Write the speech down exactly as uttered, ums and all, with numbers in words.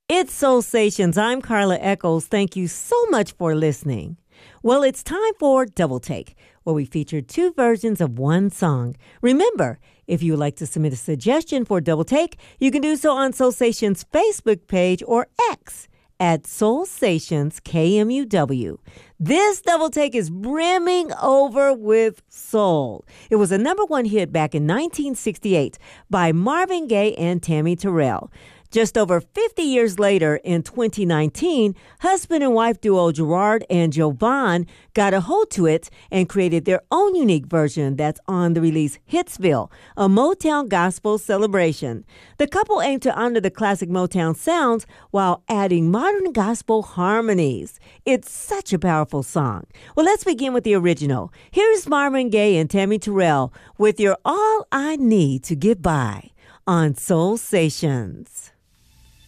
It's Soul Stations. I'm Carla Eccles. Thank you so much for listening. Well, it's time for Double Take, where we feature two versions of one song. Remember, if you would like to submit a suggestion for Double Take, you can do so on Soul Stations' Facebook page or X at Soul Stations K M U W. This Double Take is brimming over with soul. It was a number one hit back in nineteen sixty-eight by Marvin Gaye and Tammy Terrell. Just over fifty years later, in twenty nineteen, husband and wife duo Gerard and Jovan got a hold to it and created their own unique version that's on the release Hitsville, a Motown gospel celebration. The couple aimed to honor the classic Motown sounds while adding modern gospel harmonies. It's such a powerful song. Well, let's begin with the original. Here's Marvin Gaye and Tammy Terrell with You're All I Need to Get By on Soul Stations.